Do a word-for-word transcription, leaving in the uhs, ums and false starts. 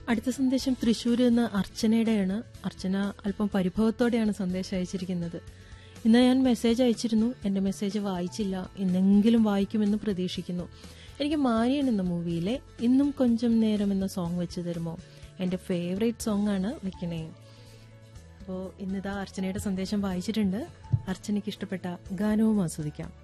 അടുത്ത സന്ദേശം തൃശ്ശൂരിൽ നിന്ന് അർച്ചനയുടെയാണ്. അർച്ചന അല്പം പരിഭവത്തോടെയാണ് സന്ദേശം അയച്ചിരിക്കുന്നത്. ഇന്ന് ഞാൻ മെസ്സേജ് അയച്ചിരുന്നു, എൻ്റെ മെസ്സേജ് വായിച്ചില്ല, ഇന്നെങ്കിലും വായിക്കുമെന്ന് പ്രതീക്ഷിക്കുന്നു. എനിക്ക് മാരിയൻ എന്ന മൂവിയിലെ ഇന്നും കൊഞ്ചം നേരം എന്ന സോങ് വെച്ച് തരുമോ? എൻ്റെ ഫേവറേറ്റ് സോങ് ആണ്, വെക്കണേ. അപ്പോൾ ഇന്നിതാ അർച്ചനയുടെ സന്ദേശം വായിച്ചിട്ടുണ്ട്. അർച്ചനയ്ക്ക് ഇഷ്ടപ്പെട്ട ഗാനവും ആസ്വദിക്കാം.